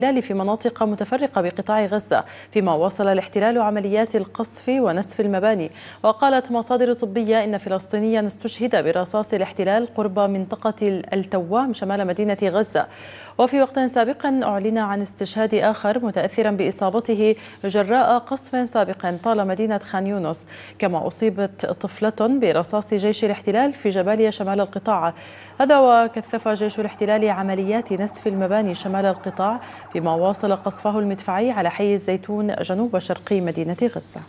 في مناطق متفرقة بقطاع غزة، فيما واصل الاحتلال عمليات القصف ونسف المباني. وقالت مصادر طبية إن فلسطينيا استشهد برصاص الاحتلال قرب منطقة التوام شمال مدينة غزة. وفي وقت سابق أعلن عن استشهاد آخر متأثرا بإصابته جراء قصف سابق طال مدينة خان يونس. كما أصيبت طفلة برصاص جيش الاحتلال في جباليا شمال القطاع. هذا وكثف جيش الاحتلال عمليات نسف المباني شمال القطاع، فيما واصل قصفه المدفعي على حي الزيتون جنوب شرقي مدينة غزة.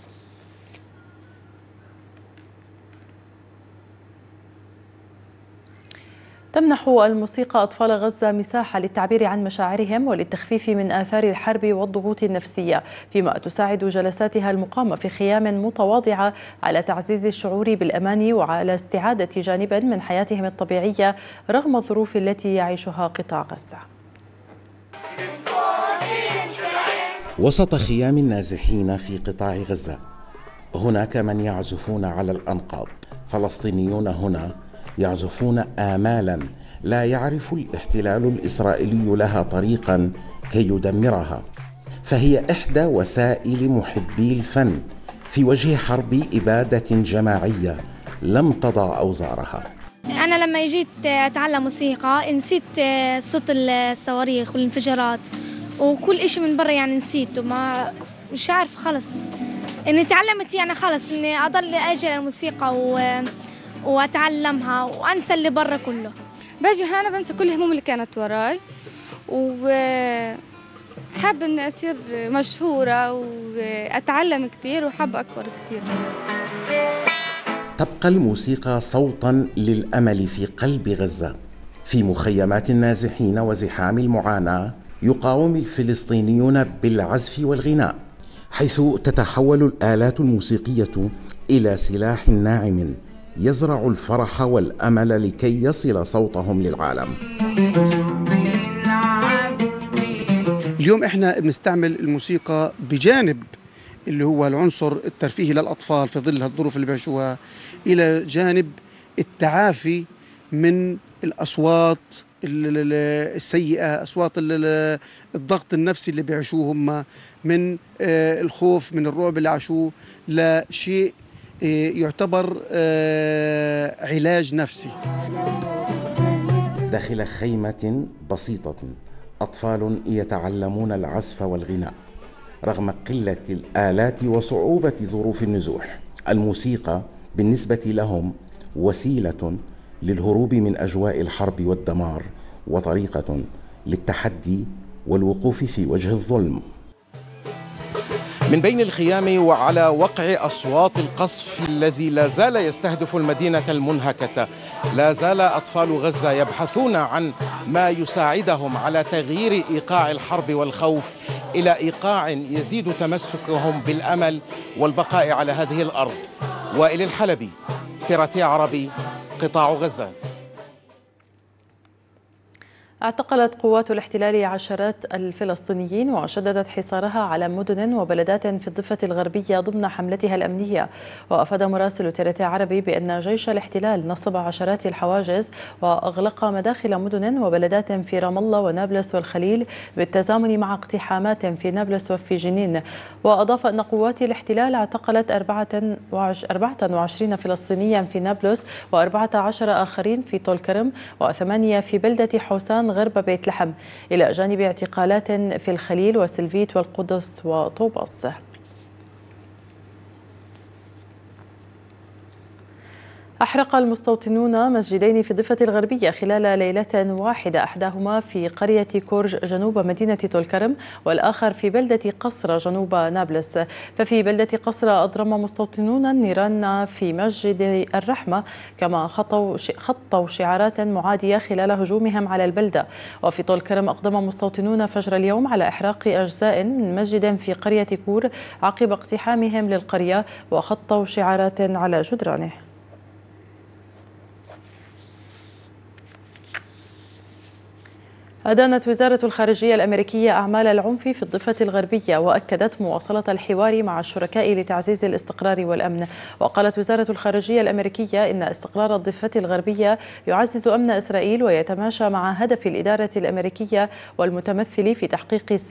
تمنح الموسيقى أطفال غزة مساحة للتعبير عن مشاعرهم وللتخفيف من آثار الحرب والضغوط النفسية، فيما تساعد جلساتها المقامة في خيام متواضعة على تعزيز الشعور بالأمان وعلى استعادة جانبا من حياتهم الطبيعية رغم الظروف التي يعيشها قطاع غزة. وسط خيام النازحين في قطاع غزة هناك من يعزفون على الأنقاض. فلسطينيون هنا يعزفون آمالا لا يعرف الاحتلال الإسرائيلي لها طريقا كي يدمرها، فهي إحدى وسائل محبي الفن في وجه حرب إبادة جماعية لم تضع أوزارها. أنا لما جيت أتعلم موسيقى نسيت صوت الصواريخ والانفجارات وكل إشي من برا، يعني نسيته، ما مش عارف خلص إني تعلمت، يعني خلص إني أضل أجي للموسيقى وأتعلمها وأنسى اللي برا كله. باجي هنا بنسى كل الهموم اللي كانت وراي، وحاب إني أصير مشهورة وأتعلم كتير وحاب أكبر كتير. تبقى الموسيقى صوتا للأمل في قلب غزة. في مخيمات النازحين وزحام المعاناة يقاوم الفلسطينيون بالعزف والغناء، حيث تتحول الآلات الموسيقية إلى سلاح ناعم يزرع الفرح والأمل لكي يصل صوتهم للعالم. اليوم احنا بنستعمل الموسيقى بجانب اللي هو العنصر الترفيهي للأطفال في ظل الظروف اللي بيعيشوها، إلى جانب التعافي من الأصوات السيئة، أصوات الضغط النفسي اللي بيعيشوه هم، من الخوف، من الرعب اللي عاشوه، لشيء يعتبر علاج نفسي. داخل خيمة بسيطة أطفال يتعلمون العزف والغناء رغم قلة الآلات وصعوبة ظروف النزوح. الموسيقى بالنسبة لهم وسيلة للهروب من أجواء الحرب والدمار، وطريقة للتحدي والوقوف في وجه الظلم. من بين الخيام وعلى وقع أصوات القصف الذي لا زال يستهدف المدينة المنهكة، لا زال أطفال غزة يبحثون عن ما يساعدهم على تغيير إيقاع الحرب والخوف إلى إيقاع يزيد تمسكهم بالأمل والبقاء على هذه الأرض. وائل الحلبي، تراتي عربي، قطاع غزة. اعتقلت قوات الاحتلال عشرات الفلسطينيين وشددت حصارها على مدن وبلدات في الضفة الغربية ضمن حملتها الأمنية. وأفاد مراسل تراتي عربي بأن جيش الاحتلال نصب عشرات الحواجز وأغلق مداخل مدن وبلدات في رام الله ونابلس والخليل بالتزامن مع اقتحامات في نابلس وفي جنين. وأضاف أن قوات الاحتلال اعتقلت 24 فلسطينيا في نابلس و14 آخرين في طول كرم و8 في بلدة حوسان غرب بيت لحم، إلى جانب اعتقالات في الخليل وسلفيت والقدس وطوباس. أحرق المستوطنون مسجدين في الضفة الغربية خلال ليلة واحدة، أحداهما في قرية كورج جنوب مدينة طول كرم والآخر في بلدة قصر جنوب نابلس. ففي بلدة قصر أضرم مستوطنون النيران في مسجد الرحمة، كما خطوا شعارات معادية خلال هجومهم على البلدة. وفي طول كرم أقدم مستوطنون فجر اليوم على إحراق أجزاء من مسجد في قرية كور عقب اقتحامهم للقرية وخطوا شعارات على جدرانه. أدانت وزارة الخارجية الأمريكية أعمال العنف في الضفة الغربية، وأكدت مواصلة الحوار مع الشركاء لتعزيز الاستقرار والأمن. وقالت وزارة الخارجية الأمريكية إن استقرار الضفة الغربية يعزز أمن إسرائيل ويتماشى مع هدف الإدارة الأمريكية والمتمثل في تحقيق